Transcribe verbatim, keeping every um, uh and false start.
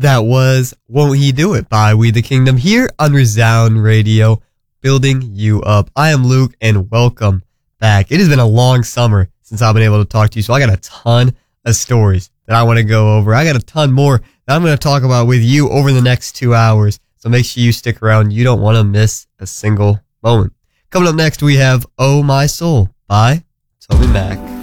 That was Won't He Do It by We the Kingdom here on Resound Radio, building you up. I am Luke, and welcome back. It has been a long summer since I've been able to talk to you, so I got a ton of stories that I want to go over. I got a ton more that I'm going to talk about with you over the next two hours, so make sure you stick around. You don't want to miss a single moment. Coming up next, we have Oh My Soul by Toby Mac.